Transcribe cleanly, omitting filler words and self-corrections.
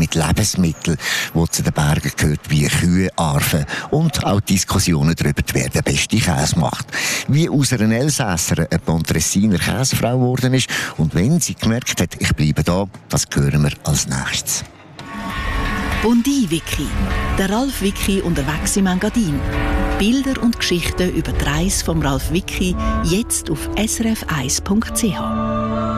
mit Lebensmitteln, die zu den Bergen gehört, wie Kühe, Arven und auch Diskussionen darüber, wer den besten Käse macht. Wie aus einer Elsässer eine Pontresiner Käsefrau geworden ist und wenn sie gemerkt hat, ich bleibe da, das hören wir als nächstes. Bondi-Wiki. Der Ralf Wiki unterwegs im Engadin. Bilder und Geschichten über die Reise vom Ralf Wiki jetzt auf srf1.ch.